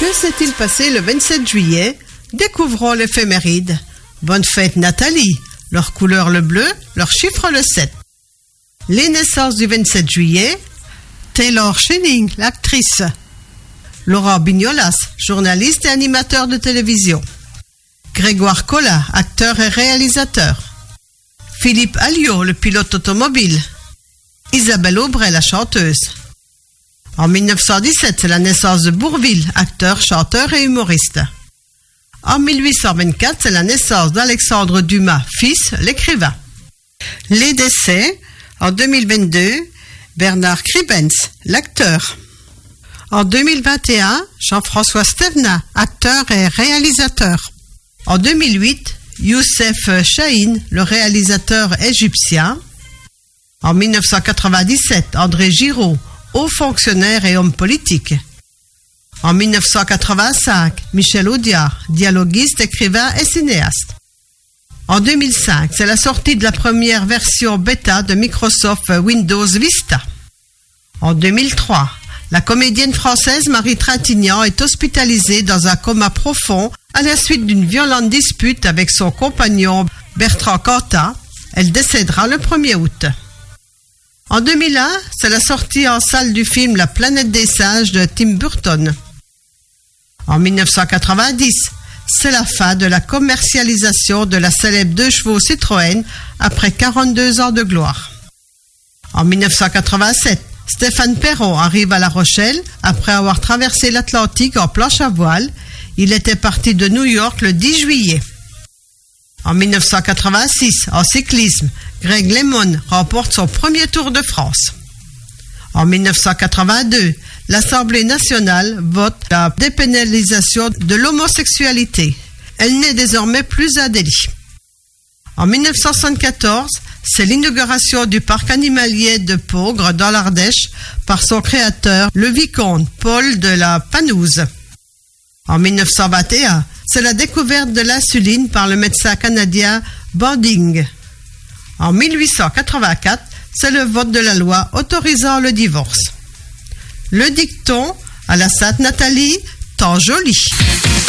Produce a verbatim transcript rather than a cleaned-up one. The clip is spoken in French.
Que s'est-il passé le vingt-sept juillet? Découvrons l'éphéméride. Bonne fête Nathalie. Leur couleur le bleu, leur chiffre le sept. Les naissances du vingt-sept juillet. Taylor Schilling, l'actrice. Laurent Bignolas, journaliste et animateur de télévision. Grégoire Collat, acteur et réalisateur. Philippe Alliot, le pilote automobile. Isabelle Aubray, la chanteuse. En mille neuf cent dix-sept, c'est la naissance de Bourvil, acteur, chanteur et humoriste. En mille huit cent vingt-quatre, c'est la naissance d'Alexandre Dumas, fils, l'écrivain. Les décès, en deux mille vingt-deux, Bernard Kribens, l'acteur. En deux mille vingt et un, Jean-François Stevenat, acteur et réalisateur. En deux mille huit, Youssef Chahine, le réalisateur égyptien. En mille neuf cent quatre-vingt-dix-sept, André Giraud, haut fonctionnaire et homme politique. En mille neuf cent quatre-vingt-cinq, Michel Audiard, dialoguiste, écrivain et cinéaste. En deux mille cinq, c'est la sortie de la première version bêta de Microsoft Windows Vista. En deux mille trois, la comédienne française Marie Trintignant est hospitalisée dans un coma profond à la suite d'une violente dispute avec son compagnon Bertrand Cantat. Elle décédera le premier août. En deux mille un, c'est la sortie en salle du film La planète des singes de Tim Burton. En mille neuf cent quatre-vingt-dix, c'est la fin de la commercialisation de la célèbre deux chevaux Citroën après quarante-deux ans de gloire. En mille neuf cent quatre-vingt-sept, Stéphane Perron arrive à La Rochelle après avoir traversé l'Atlantique en planche à voile. Il était parti de New York le dix juillet. En mille neuf cent quatre-vingt-six, en cyclisme, Greg LeMond remporte son premier Tour de France. En mille neuf cent quatre-vingt-deux, l'Assemblée nationale vote la dépénalisation de l'homosexualité. Elle n'est désormais plus un délit. En mille neuf cent soixante-quatorze, c'est l'inauguration du parc animalier de Peaugres dans l'Ardèche par son créateur, le vicomte Paul de la Panouze. En mille neuf cent vingt et un, c'est la découverte de l'insuline par le médecin canadien Banding. En mille huit cent quatre-vingt-quatre, c'est le vote de la loi autorisant le divorce. Le dicton à la Sainte Nathalie, tant joli.